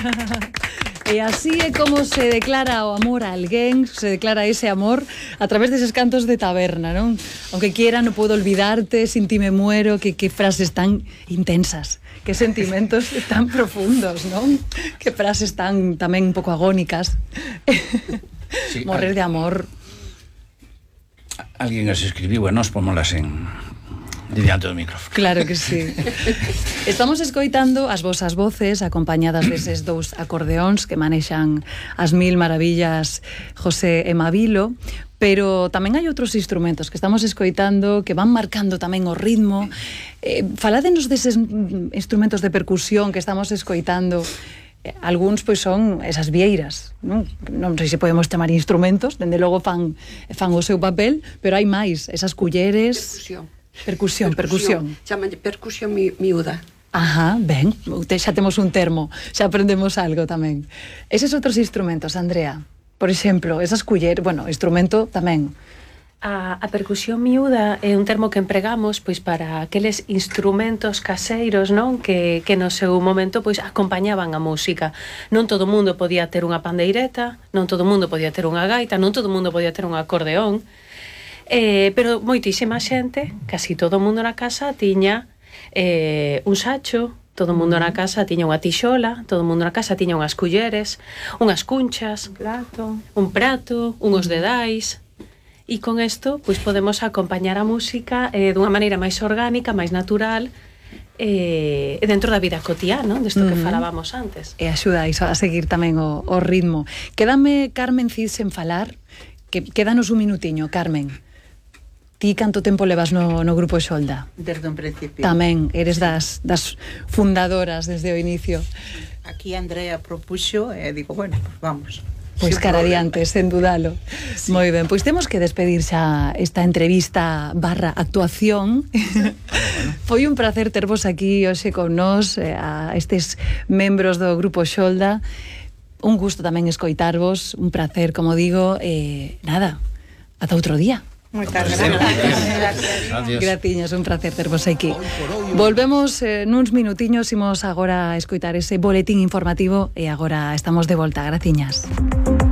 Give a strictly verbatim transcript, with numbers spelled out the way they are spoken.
E así é como se declara o amor a alguén, se declara ese amor a través deses cantos de taberna, non? Aunque quiera, non podo olvidarte, sin ti me muero, que, que frases tan intensas, que sentimentos tan profundos, non? Que frases tan tamén un pouco agónicas. Sí, morrer de amor. Alguén as escribiu e nós pómolas en diante do micrófono. Claro que sí. Estamos escoitando as vosas voces acompañadas deses dous acordeóns que manexan as mil maravillas José e Mavilo, pero tamén hai outros instrumentos que estamos escoitando que van marcando tamén o ritmo. Eh, faládenos deses instrumentos de percusión que estamos escoitando. Algúns pois son esas vieiras, non? Non sei se podemos chamar instrumentos, dende logo fan, fan o seu papel, pero hai máis, esas culleres. Percusión. Percusión, percusión. Chaman de percusión mi, miúda. Ajá, ben, xa temos un termo, xa aprendemos algo tamén. Eses outros instrumentos, Andrea, por exemplo, esas culleres, bueno, instrumento tamén. A, a percusión miúda é un termo que empregamos pois para aqueles instrumentos caseiros, non? Que, que no seu momento pois acompañaban a música. Non todo mundo podía ter unha pandeireta, non todo mundo podía ter unha gaita, non todo mundo podía ter un acordeón. Eh, pero moitísima xente, casi todo o mundo na casa tiña eh, un sacho, todo o mundo na casa tiña unha tixola, todo o mundo na casa tiña unhas culleres, unhas cunchas, un prato, un prato, unhos dedais. E con isto pois podemos acompañar a música eh, dunha maneira máis orgánica, máis natural, e eh, dentro da vida cotiá, non? Desto que uh-huh. falábamos antes. E axuda iso a seguir tamén o, o ritmo. Quédame, Carmen Cid, sen falar, que quédanos un minutiño, Carmen. Ti canto tempo levas no, no Grupo Xolda? Desde un principio. Tamén, eres das, das fundadoras desde o inicio. Aquí Andrea propuxo e digo, bueno, pues vamos. Pois cara adiante, sen dudalo. Sí. Moi ben, pois temos que despedir xa esta entrevista barra actuación. Bueno, bueno. Foi un placer tervos aquí hoxe con nós, eh, a estes membros do Grupo Xolda. Un gusto tamén escoitarvos, un placer, como digo, e eh, nada, ata outro día. Moitas gracias. Gratiñas, un placer tervos aquí. Volvemos eh, nuns minutiños, imos agora a escoitar ese boletín informativo e agora estamos de volta. Gratiñas.